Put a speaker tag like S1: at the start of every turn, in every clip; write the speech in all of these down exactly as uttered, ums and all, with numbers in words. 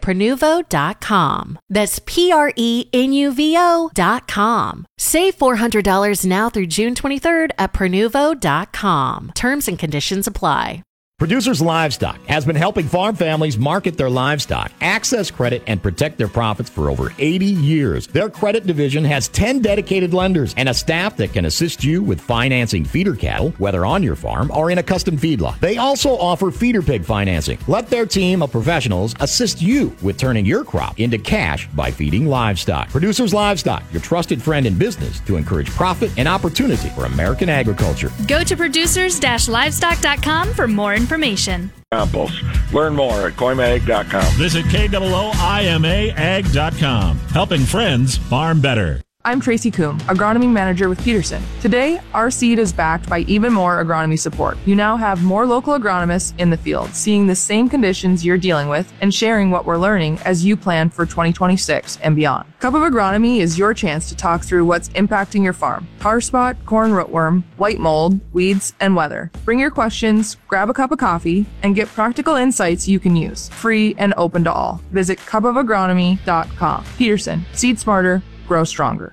S1: prenuvo dot com. That's P R E N U V O dot com. Save four hundred dollars now through June twenty-third at prenuvo dot com. Terms and conditions apply.
S2: Producers Livestock has been helping farm families market their livestock, access credit, and protect their profits for over eighty years. Their credit division has ten dedicated lenders and a staff that can assist you with financing feeder cattle, whether on your farm or in a custom feedlot. They also offer feeder pig financing. Let their team of professionals assist you with turning your crop into cash by feeding livestock. Producers Livestock, your trusted friend in business to encourage profit and opportunity for American agriculture.
S3: Go to producers livestock dot com for more information. Information.
S4: Compost. Learn more at coimag dot com.
S5: Visit K O O I M A ag dot com. Helping friends farm better.
S6: I'm Tracy Coombe, Agronomy Manager with Peterson. Today, our seed is backed by even more agronomy support. You now have more local agronomists in the field, seeing the same conditions you're dealing with and sharing what we're learning as you plan for twenty twenty-six and beyond. Cup of Agronomy is your chance to talk through what's impacting your farm. Tar spot, corn rootworm, white mold, weeds, and weather. Bring your questions, grab a cup of coffee, and get practical insights you can use. Free and open to all. Visit cup of agronomy dot com. Peterson, seed smarter, grow stronger.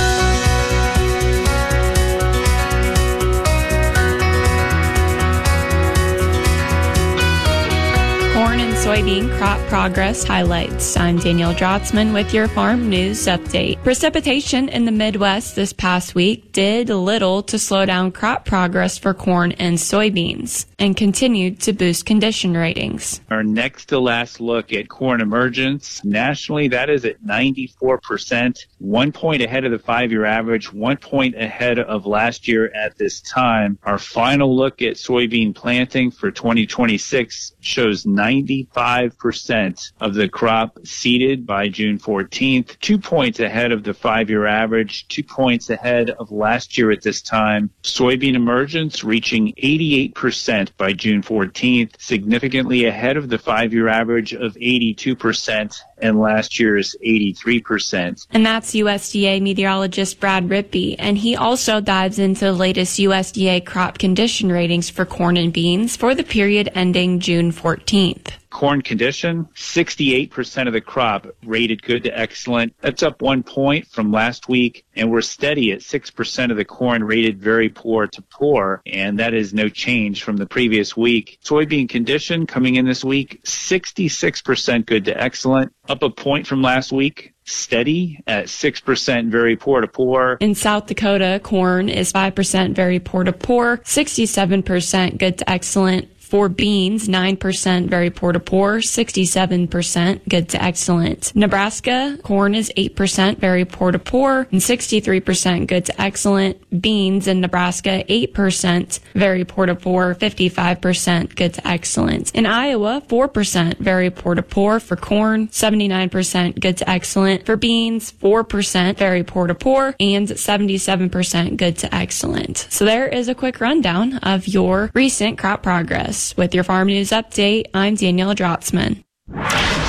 S7: Corn and soybean crop progress highlights. I'm Danielle Drotzman with your farm news update. Precipitation in the Midwest this past week did little to slow down crop progress for corn and soybeans and continued to boost condition ratings.
S8: Our next to last look at corn emergence. Nationally, that is at ninety-four percent, one point ahead of the five-year average, one point ahead of last year at this time. Our final look at soybean planting for twenty twenty-six shows ninety-five percent of the crop seeded by June fourteenth, two points ahead of the five-year average, two points ahead of last year at this time. Soybean emergence reaching eighty-eight percent by June fourteenth, significantly ahead of the five-year average of eighty-two percent and last year's eighty-three percent.
S7: And that's U S D A meteorologist Brad Rippey, and he also dives into the latest U S D A crop condition ratings for corn and beans for the period ending June fourteenth.
S8: Corn condition, sixty-eight percent of the crop rated good to excellent. That's up one point from last week, and we're steady at six percent of the corn rated very poor to poor, and that is no change from the previous week. Soybean condition coming in this week, sixty-six percent good to excellent, up a point from last week. Steady at six percent very poor to poor.
S7: In South Dakota, corn is five percent very poor to poor, sixty-seven percent good to excellent. For beans, nine percent very poor to poor, sixty-seven percent good to excellent. Nebraska, corn is eight percent very poor to poor, and sixty-three percent good to excellent. Beans in Nebraska, eight percent very poor to poor, fifty-five percent good to excellent. In Iowa, four percent very poor to poor for corn, seventy-nine percent good to excellent. For beans, four percent very poor to poor, and seventy-seven percent good to excellent. So there is a quick rundown of your recent crop progress. With your Farm News Update, I'm Danielle Drotzman.